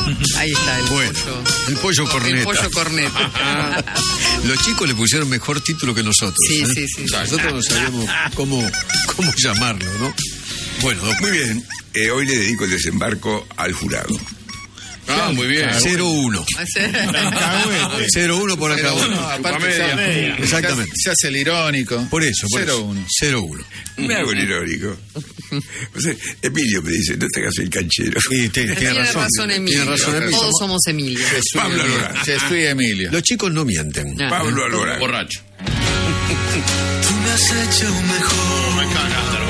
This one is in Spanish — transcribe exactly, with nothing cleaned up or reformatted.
Ahí está el Bueno, pollo. el pollo corneta. El pollo corneta. Los chicos le pusieron mejor título que nosotros. Sí, ¿eh? sí, sí. Nosotros no sabíamos cómo, cómo llamarlo, ¿no? Bueno, Muy bien, eh, hoy le dedico el desembarco al jurado. Ah, muy bien. cero uno. cero uno por acá. Pero, no, aparte ya, Exactamente. ya, se hace el irónico. Por eso, por cero eso. uno. cero uno. Me hago el irónico. O sea, Emilio me dice, no te hagas el canchero. Y te- tiene, Tiene razón. razón, Emilio. Tiene razón, Emilio. Todos somos Emilio. Pablo Alborán. Je suis Emilio. Los chicos no mienten. Ah. Pablo Alborán. Borracho. Tú me has hecho mejor.